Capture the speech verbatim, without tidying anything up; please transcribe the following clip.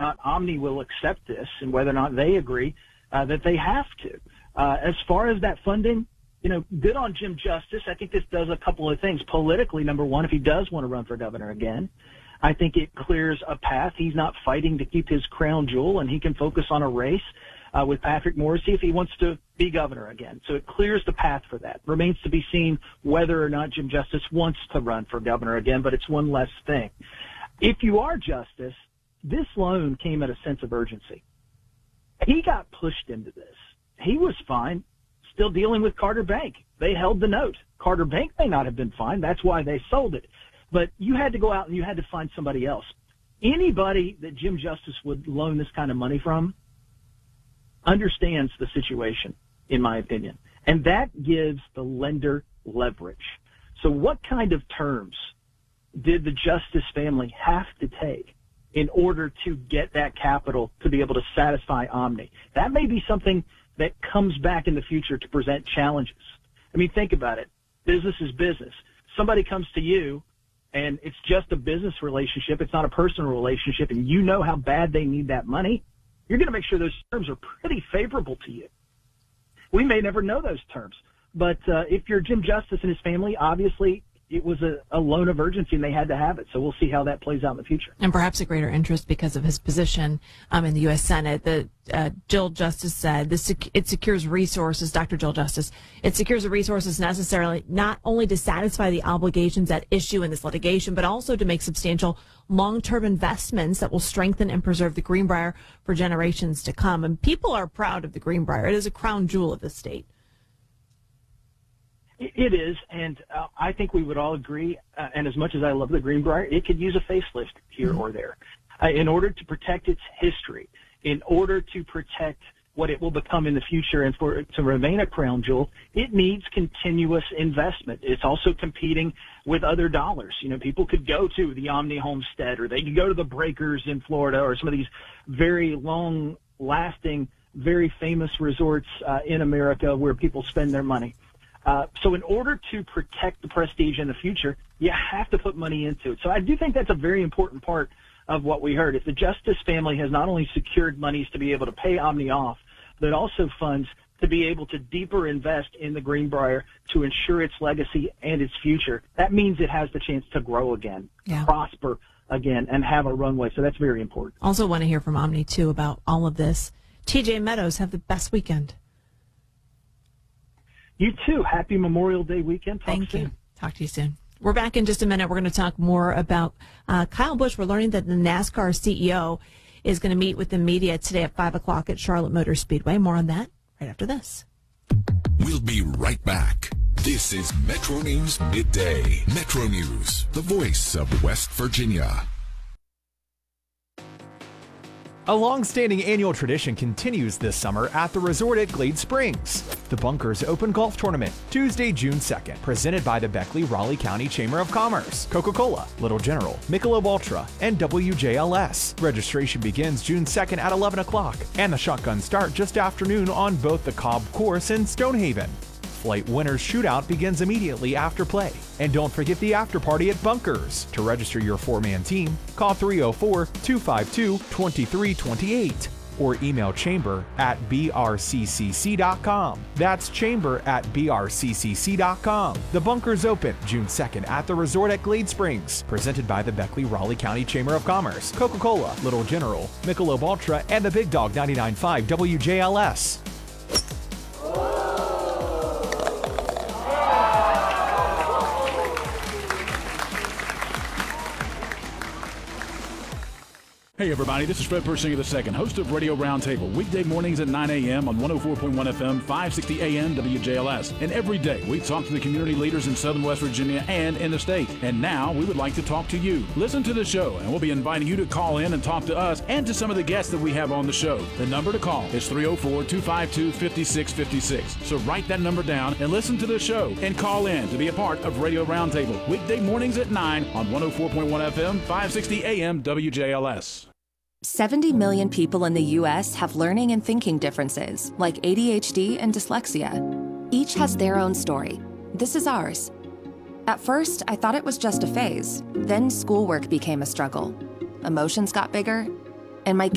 not Omni will accept this and whether or not they agree uh, that they have to. Uh, as far as that funding, you know, good on Jim Justice. I think this does a couple of things. Politically, number one, if he does want to run for governor again, I think it clears a path. He's not fighting to keep his crown jewel, and he can focus on a race uh, with Patrick Morrisey if he wants to be governor again. So it clears the path for that. Remains to be seen whether or not Jim Justice wants to run for governor again, but it's one less thing. If you are Justice, this loan came at a sense of urgency. He got pushed into this. He was fine, still dealing with Carter Bank. They held the note. Carter Bank may not have been fine. That's why they sold it. But you had to go out and you had to find somebody else. Anybody that Jim Justice would loan this kind of money from understands the situation, in my opinion. And that gives the lender leverage. So what kind of terms did the Justice family have to take in order to get that capital to be able to satisfy Omni? That may be something that comes back in the future to present challenges. I mean, think about it. Business is business. Somebody comes to you and it's just a business relationship. It's not a personal relationship, and you know how bad they need that money. You're going to make sure those terms are pretty favorable to you. We may never know those terms, but uh, if you're Jim Justice and his family, obviously it was a, a loan of urgency and they had to have it. So we'll see how that plays out in the future. And perhaps a greater interest because of his position um, in the U S Senate. The uh, Jill Justice said this sec- it secures resources, Doctor Jill Justice, it secures the resources necessarily not only to satisfy the obligations at issue in this litigation, but also to make substantial long-term investments that will strengthen and preserve the Greenbrier for generations to come. And people are proud of the Greenbrier. It is a crown jewel of the state. It is, and uh, I think we would all agree, uh, and as much as I love the Greenbrier, it could use a facelift here mm-hmm. or there. Uh, in order to protect its history, in order to protect what it will become in the future and for it to remain a crown jewel, it needs continuous investment. It's also competing with other dollars. You know, people could go to the Omni Homestead, or they could go to the Breakers in Florida, or some of these very long-lasting, very famous resorts uh, in America where people spend their money. Uh, so in order to protect the prestige in the future, you have to put money into it. So I do think that's a very important part of what we heard. If the Justice family has not only secured monies to be able to pay Omni off, but also funds to be able to deeper invest in the Greenbrier to ensure its legacy and its future, that means it has the chance to grow again, yeah. prosper again, and have a runway. So that's very important. Also want to hear from Omni, too, about all of this. T J Meadows, have the best weekend. You too. Happy Memorial Day weekend. Talk Thank soon. you. Talk to you soon. We're back in just a minute. We're going to talk more about uh, Kyle Busch. We're learning that the NASCAR C E O is going to meet with the media today at five o'clock at Charlotte Motor Speedway. More on that right after this. We'll be right back. This is Metro News Midday. Metro News, the voice of West Virginia. A long-standing annual tradition continues this summer at the resort at Glade Springs. The Bunkers Open Golf Tournament, Tuesday, June second, presented by the Beckley-Raleigh County Chamber of Commerce, Coca-Cola, Little General, Michelob Ultra, and W J L S. Registration begins June second at eleven o'clock, and the shotgun start just after noon on both the Cobb Course and Stonehaven. Flight Winners Shootout begins immediately after play. And don't forget the after party at Bunkers. To register your four-man team, call three oh four, two five two, two three two eight or email chamber at b r c c c dot com. That's chamber at b r c c c dot com. The Bunkers Open, June second at the resort at Glade Springs, presented by the Beckley-Raleigh County Chamber of Commerce, Coca-Cola, Little General, Michelob Ultra, and the Big Dog ninety-nine point five W J L S. Hey everybody, this is Fred Persinger the second, host of Radio Roundtable, weekday mornings at nine a.m. on one oh four point one F M, five sixty A M W J L S. And every day we talk to the community leaders in Southern West Virginia and in the state. And now we would like to talk to you. Listen to the show, and we'll be inviting you to call in and talk to us and to some of the guests that we have on the show. The number to call is three oh four, two five two, five six five six. So write that number down and listen to the show and call in to be a part of Radio Roundtable, weekday mornings at nine on one oh four point one F M, five sixty A M W J L S. seventy million people in the U S have learning and thinking differences, like A D H D and dyslexia. Each has their own story. This is ours. At first, I thought it was just a phase. Then schoolwork became a struggle. Emotions got bigger, and my